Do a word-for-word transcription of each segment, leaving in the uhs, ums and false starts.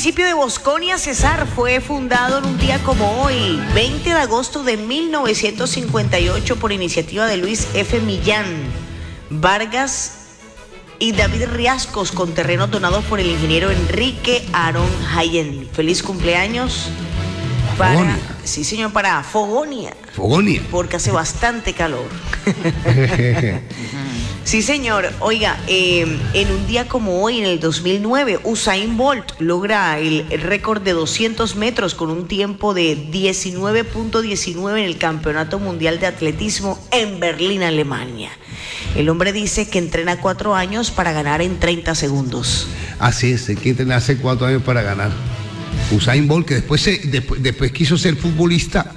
municipio de Bosconia, Cesar, fue fundado en un día como hoy, veinte de agosto de mil novecientos cincuenta y ocho, por iniciativa de Luis F. Millán Vargas y David Riascos, con terrenos donados por el ingeniero Enrique Aarón Jayen. Feliz cumpleaños para, Fogonia. sí señor, para Fogonia. Fogonia. Porque hace bastante calor. Sí, señor. Oiga, eh, en un día como hoy, en el dos mil nueve, Usain Bolt logra el récord de doscientos metros con un tiempo de diecinueve punto diecinueve en el Campeonato Mundial de Atletismo en Berlín, Alemania. El hombre dice que entrena cuatro años para ganar en treinta segundos. Así es, hay que entrenar hace cuatro años para ganar. Usain Bolt, que después, se, después, después quiso ser futbolista.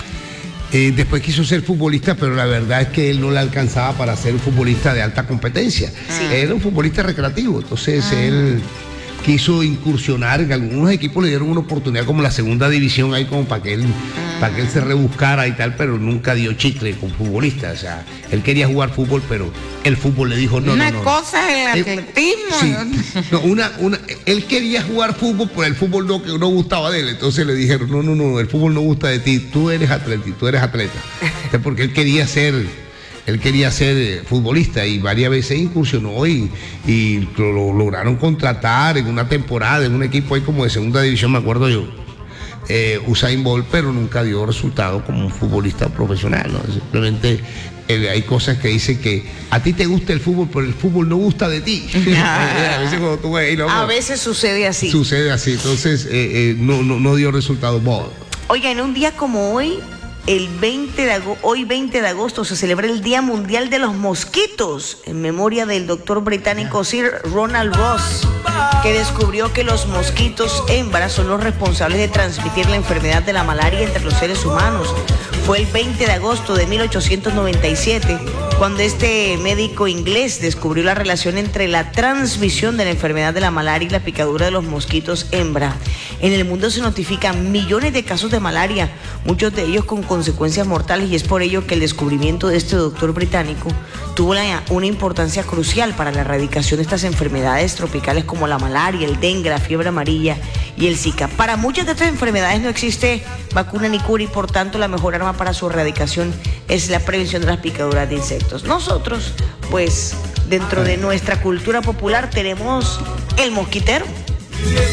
Eh, después quiso ser futbolista, pero la verdad es que él no le alcanzaba para ser un futbolista de alta competencia. Sí. Era un futbolista recreativo, entonces Ah. él quiso incursionar, en algunos equipos le dieron una oportunidad como la segunda división ahí como para que él, Ah. para que él se rebuscara y tal, pero nunca dio chicle con futbolistas. O sea, él quería jugar fútbol, pero el fútbol le dijo no, Una no, no. cosa es el Eh, atletismo. Sí, no, una, una, él quería jugar fútbol, pero el fútbol no, que no gustaba de él. Entonces le dijeron, no, no, no, el fútbol no gusta de ti, tú eres atleta, tú eres atleta. Entonces, porque él quería ser, él quería ser eh, futbolista y varias veces incursionó y, y lo, lo lograron contratar en una temporada, en un equipo ahí como de segunda división, me acuerdo yo. Eh, Usain Bolt, pero nunca dio resultado como un futbolista profesional, ¿no? Simplemente eh, hay cosas que dicen que a ti te gusta el fútbol, pero el fútbol no gusta de ti. a veces cuando tú ves, ¿no? A veces sucede así. Sucede así, entonces eh, eh, no, no, no dio resultado. Bolt. Oiga, en un día como hoy, el veinte de agosto, hoy veinte de agosto, se celebra el Día Mundial de los Mosquitos, en memoria del doctor británico Sir Ronald Ross, que descubrió que los mosquitos hembras son los responsables de transmitir la enfermedad de la malaria entre los seres humanos. Fue el veinte de agosto de mil ochocientos noventa y siete cuando este médico inglés descubrió la relación entre la transmisión de la enfermedad de la malaria y la picadura de los mosquitos hembra. En el mundo se notifican millones de casos de malaria, muchos de ellos con consecuencias mortales, y es por ello que el descubrimiento de este doctor británico tuvo la, una importancia crucial para la erradicación de estas enfermedades tropicales como la malaria, el dengue, la fiebre amarilla y el Zika. Para muchas de estas enfermedades no existe vacuna ni cura, y por tanto la mejor arma para su erradicación es la prevención de las picaduras de insectos. Nosotros, pues, dentro de nuestra cultura popular tenemos el mosquitero.